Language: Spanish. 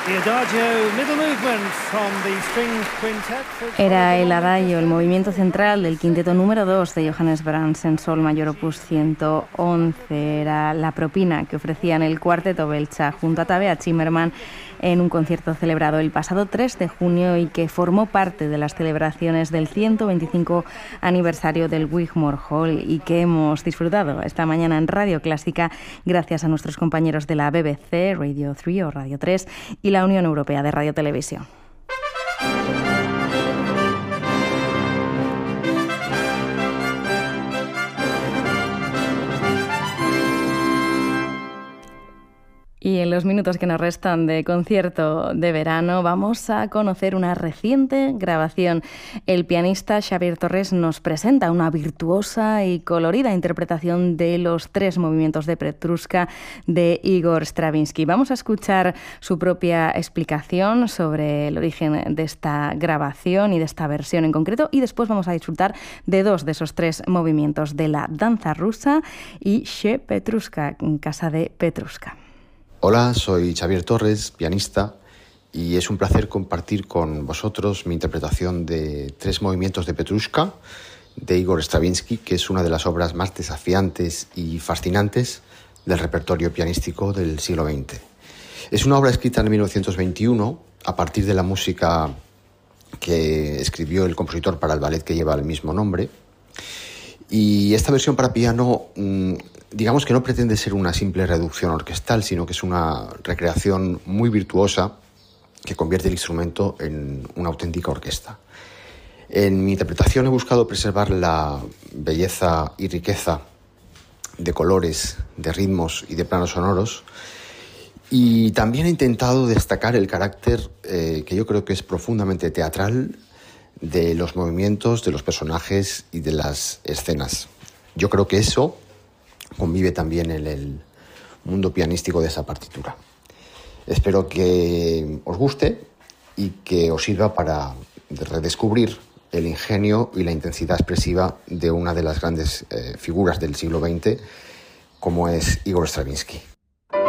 Era el adagio, el movimiento central del quinteto número 2 de Johannes Brahms en Sol mayor opus 111. Era la propina que ofrecían el cuarteto Belcha junto a Tabea Zimmermann en un concierto celebrado el pasado 3 de junio y que formó parte de las celebraciones del 125 aniversario del Wigmore Hall y que hemos disfrutado esta mañana en Radio Clásica gracias a nuestros compañeros de la BBC, Radio 3 o Radio 3 y la Unión Europea de Radio Televisión. Y en los minutos que nos restan de concierto de verano vamos a conocer una reciente grabación. El pianista Xavier Torres nos presenta una virtuosa y colorida interpretación de los 3 movimientos de Petrushka de Igor Stravinsky. Vamos a escuchar su propia explicación sobre el origen de esta grabación y de esta versión en concreto y después vamos a disfrutar de 2 de esos 3 movimientos de la danza rusa y Che Petrushka, en casa de Petrushka. Hola, soy Xavier Torres, pianista, y es un placer compartir con vosotros mi interpretación de 3 movimientos de Petrushka de Igor Stravinsky, que es una de las obras más desafiantes y fascinantes del repertorio pianístico del siglo XX. Es una obra escrita en 1921 a partir de la música que escribió el compositor para el ballet que lleva el mismo nombre. Y esta versión para piano, digamos que no pretende ser una simple reducción orquestal, sino que es una recreación muy virtuosa que convierte el instrumento en una auténtica orquesta. En mi interpretación he buscado preservar la belleza y riqueza de colores, de ritmos y de planos sonoros, y también he intentado destacar el carácter que yo creo que es profundamente teatral de los movimientos, de los personajes y de las escenas. Yo creo que eso convive también en el mundo pianístico de esa partitura. Espero que os guste y que os sirva para redescubrir el ingenio y la intensidad expresiva de una de las grandes figuras del siglo XX, como es Igor Stravinsky.